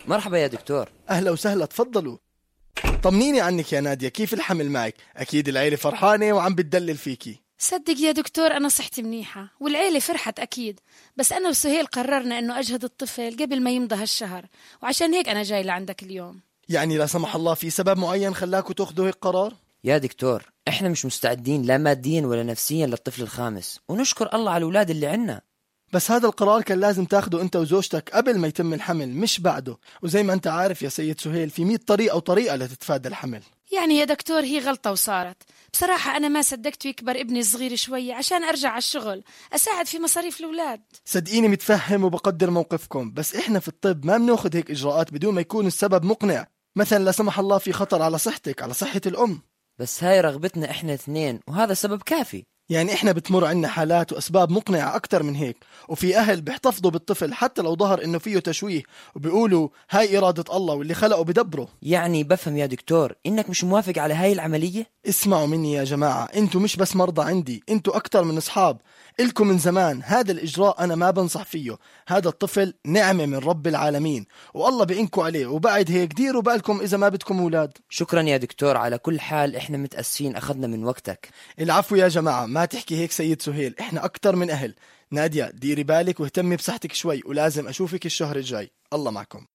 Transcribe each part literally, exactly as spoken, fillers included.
مرحبا يا دكتور. أهلا وسهلا، تفضلوا. طمنيني عنك يا نادية، كيف الحمل معك؟ أكيد العيلة فرحانة وعم بتدلل فيكي. صدق يا دكتور أنا صحتي منيحة والعيلة فرحت أكيد، بس أنا وسهيل قررنا أنه أجهد الطفل قبل ما يمضى هالشهر، وعشان هيك أنا جاي لعندك اليوم. يعني لا سمح الله في سبب معين خلاكوا تاخذوا هيك قرار؟ يا دكتور إحنا مش مستعدين لا ماديا ولا نفسيا للطفل الخامس، ونشكر الله على الأولاد اللي عنا. بس هذا القرار كان لازم تاخده أنت وزوجتك قبل ما يتم الحمل مش بعده، وزي ما أنت عارف يا سيد سهيل في مئة طريقة وطريقة لتتفادى الحمل. يعني يا دكتور هي غلطة وصارت. بصراحة أنا ما صدقت يكبر ابني الصغير شوي عشان أرجع على الشغل أساعد في مصاريف الأولاد. صدقيني متفهم وبقدر موقفكم، بس إحنا في الطب ما بناخد هيك إجراءات بدون ما يكون السبب مقنع، مثلا لا سمح الله في خطر على صحتك على صحة الأم. بس هاي رغبتنا إحنا اثنين وهذا سبب كافي. يعني إحنا بتمر عنا حالات وأسباب مقنعة أكتر من هيك، وفي أهل بيحتفظوا بالطفل حتى لو ظهر إنه فيه تشويه وبيقولوا هاي إرادة الله واللي خلقه بدبره. يعني بفهم يا دكتور إنك مش موافق على هاي العملية؟ اسمعوا مني يا جماعة، انتوا مش بس مرضى عندي، انتوا أكتر من أصحاب إلكم من زمان. هذا الإجراء أنا ما بنصح فيه، هذا الطفل نعمة من رب العالمين والله بإنكوا عليه، وبعد هيك ديروا بالكم إذا ما بدكم أولاد. شكرا يا دكتور، على كل حال إحنا متأسفين أخذنا من وقتك. العفو يا جماعة، ما تحكي هيك سيد سهيل، إحنا أكتر من أهل. نادية ديري بالك واهتمي بصحتك شوي، ولازم أشوفك الشهر الجاي. الله معكم.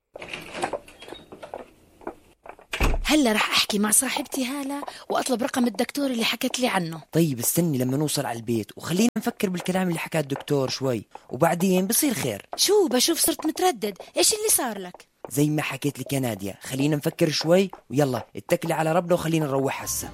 هلا رح أحكي مع صاحبتي هالة وأطلب رقم الدكتور اللي حكت لي عنه. طيب استني لما نوصل على البيت وخلينا نفكر بالكلام اللي حكاه الدكتور شوي، وبعدين بصير خير. شو بشوف صرت متردد، إيش اللي صار لك؟ زي ما حكيت لك يا نادية، خلينا نفكر شوي ويلا اتكلي على ربنا وخلينا نروح هسه.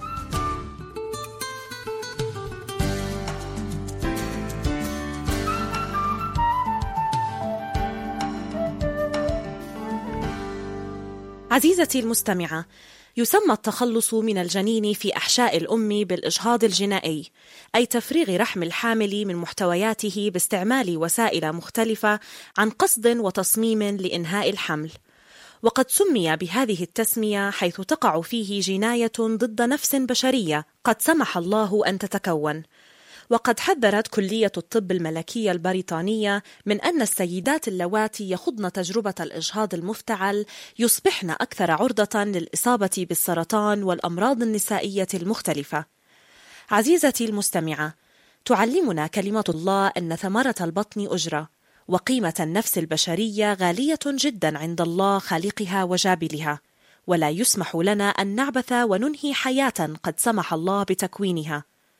عزيزتي المستمعة، يسمى التخلص من الجنين في أحشاء الأم بالإجهاض الجنائي، أي تفريغ رحم الحامل من محتوياته باستعمال وسائل مختلفة عن قصد وتصميم لإنهاء الحمل. وقد سمي بهذه التسمية حيث تقع فيه جناية ضد نفس بشرية قد سمح الله أن تتكون. وقد حذرت كلية الطب الملكية البريطانية من أن السيدات اللواتي يخضن تجربة الإجهاض المفتعل يصبحن أكثر عرضة للإصابة بالسرطان والأمراض النسائية المختلفة. عزيزتي المستمعة، تعلمنا كلمة الله أن ثمرة البطن أجرة، وقيمة النفس البشرية غالية جدا عند الله خالقها وجابلها، ولا يسمح لنا أن نعبث وننهي حياة قد سمح الله بتكوينها.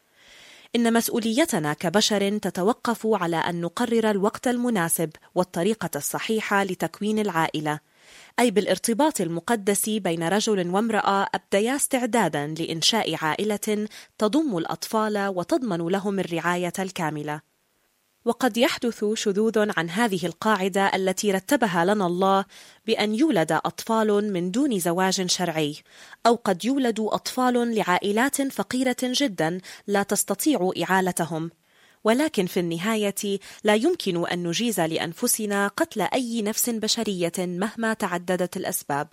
إن مسؤوليتنا كبشر تتوقف على أن نقرر الوقت المناسب والطريقة الصحيحة لتكوين العائلة، أي بالارتباط المقدس بين رجل وامرأة أبديا استعدادا لإنشاء عائلة تضم الأطفال وتضمن لهم الرعاية الكاملة. وقد يحدث شذوذ عن هذه القاعدة التي رتبها لنا الله بأن يولد أطفال من دون زواج شرعي، أو قد يولد أطفال لعائلات فقيرة جدا لا تستطيع إعالتهم، ولكن في النهاية لا يمكن أن نجيز لأنفسنا قتل أي نفس بشرية مهما تعددت الأسباب.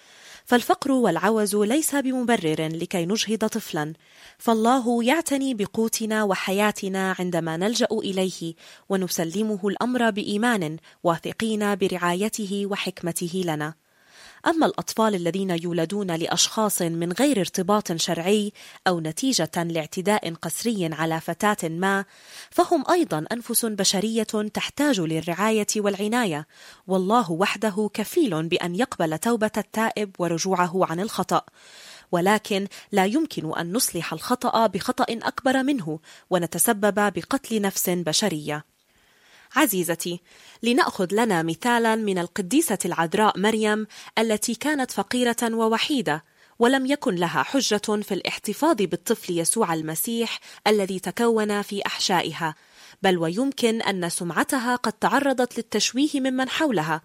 فالفقر والعوز ليس بمبرر لكي نجهض طفلا، فالله يعتني بقوتنا وحياتنا عندما نلجأ إليه ونسلمه الأمر بإيمان واثقين برعايته وحكمته لنا. أما الأطفال الذين يولدون لأشخاص من غير ارتباط شرعي أو نتيجة لاعتداء قسري على فتاة ما، فهم أيضا أنفس بشرية تحتاج للرعاية والعناية، والله وحده كفيل بأن يقبل توبة التائب ورجوعه عن الخطأ، ولكن لا يمكن أن نصلح الخطأ بخطأ أكبر منه ونتسبب بقتل نفس بشرية. عزيزتي، لنأخذ لنا مثالا من القديسة العذراء مريم التي كانت فقيرة ووحيدة، ولم يكن لها حجة في الاحتفاظ بالطفل يسوع المسيح الذي تكون في أحشائها، بل ويمكن أن سمعتها قد تعرضت للتشويه ممن حولها،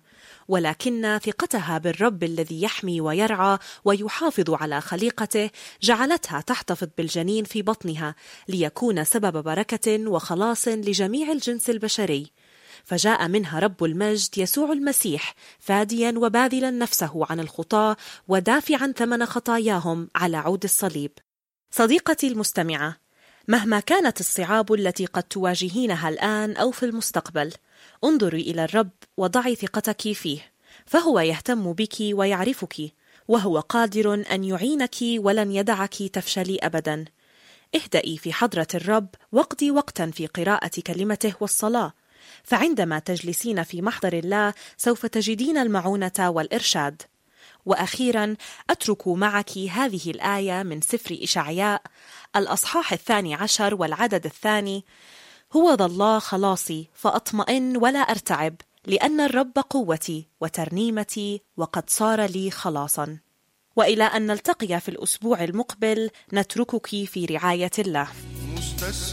ولكن ثقتها بالرب الذي يحمي ويرعى ويحافظ على خليقته جعلتها تحتفظ بالجنين في بطنها ليكون سبب بركة وخلاص لجميع الجنس البشري. فجاء منها رب المجد يسوع المسيح فاديا وباذلا نفسه عن الخطاة ودافعا ثمن خطاياهم على عود الصليب. صديقتي المستمعة، مهما كانت الصعاب التي قد تواجهينها الآن أو في المستقبل، انظري إلى الرب وضعي ثقتك فيه، فهو يهتم بك ويعرفك، وهو قادر أن يعينك ولن يدعك تفشلي أبدا. اهدئي في حضرة الرب واقضي وقتا في قراءة كلمته والصلاة، فعندما تجلسين في محضر الله سوف تجدين المعونة والإرشاد. وأخيرا أترك معك هذه الآية من سفر إشعياء الأصحاح الثاني عشر والعدد الثاني: هو ذا الله خلاصي فأطمئن ولا أرتعب، لأن الرب قوتي وترنيمتي وقد صار لي خلاصا. وإلى أن نلتقي في الأسبوع المقبل نتركك في رعاية الله.